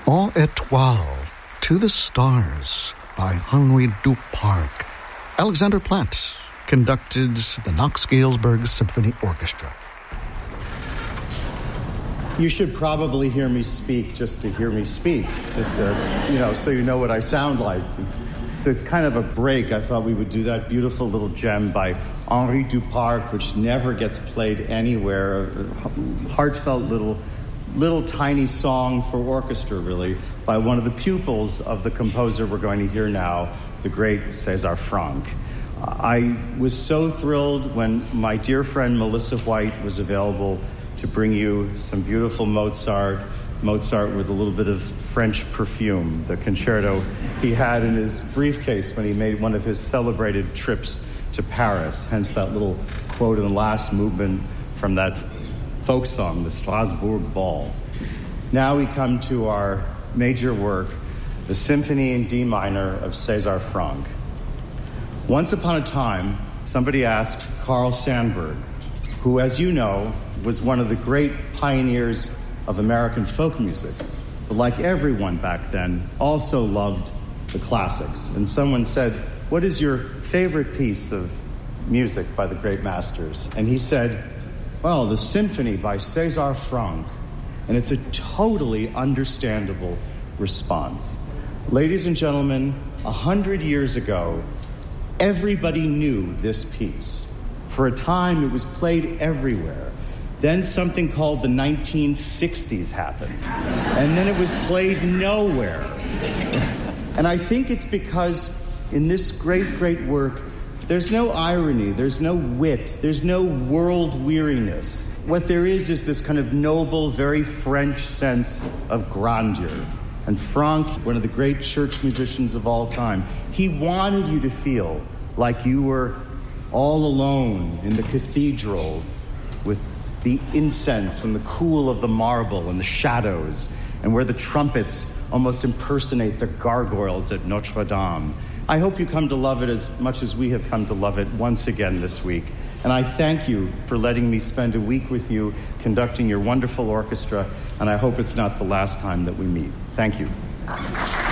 En Étoile, To the Stars by Henri Duparc. Alexander Plant conducted the Knox-Galesburg Symphony Orchestra. You should probably hear me speak just to hear me speak, just to, so you know what I sound like. There's kind of a break. I thought we would do that beautiful little gem by Henri Duparc, which never gets played anywhere. A heartfelt little tiny song for orchestra, really, by one of the pupils of the composer we're going to hear now, the great César Franck. I was so thrilled when my dear friend Melissa White was available to bring you some beautiful Mozart with a little bit of French perfume, the concerto he had in his briefcase when he made one of his celebrated trips to Paris, hence that little quote in the last movement from that folk song, the Strasbourg Ball. Now we come to our major work, the Symphony in D minor of César Franck. Once upon a time, somebody asked Carl Sandburg, who, as you know, was one of the great pioneers of American folk music, but like everyone back then, also loved the classics. And someone said, "What is your favorite piece of music by the great masters?" And he said, "Well, the Symphony by César Franck." And it's a totally understandable response. Ladies and gentlemen, 100 years ago, everybody knew this piece. For a time, it was played everywhere. Then something called the 1960s happened. And then it was played nowhere. And I think it's because in this great, great work, there's no irony, there's no wit, there's no world weariness. What there is this kind of noble, very French sense of grandeur. And Franck, one of the great church musicians of all time, he wanted you to feel like you were all alone in the cathedral with the incense and the cool of the marble and the shadows, and where the trumpets almost impersonate the gargoyles at Notre Dame. I hope you come to love it as much as we have come to love it once again this week. And I thank you for letting me spend a week with you conducting your wonderful orchestra, and I hope it's not the last time that we meet. Thank you.